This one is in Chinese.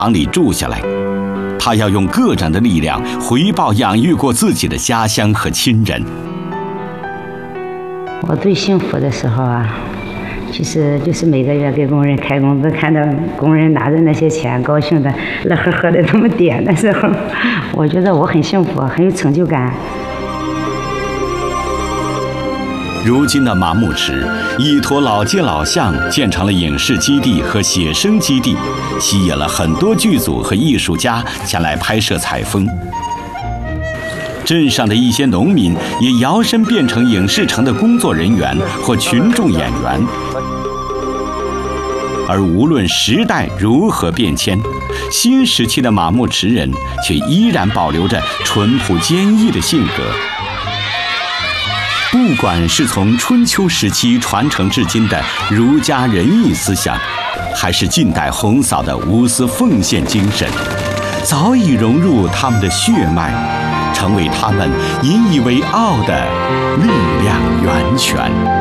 堂里住下来。他要用个人的力量回报养育过自己的家乡和亲人。 我最幸福的时候啊，其实就是每个月给工人开工资，看到工人拿着那些钱，高兴的乐呵呵的这么点的时候，我觉得我很幸福，很有成就感。 如今的麻木池依托老街老巷建成了影视基地和写生基地，吸引了很多剧组和艺术家前来拍摄采风。镇上的一些农民也摇身变成影视城的工作人员或群众演员。而无论时代如何变迁，新时期的马木池人却依然保留着淳朴坚毅的性格。不管是从春秋时期传承至今的儒家仁义思想，还是近代红嫂的无私奉献精神，早已融入他们的血脉，成为他们引以为傲的力量源泉。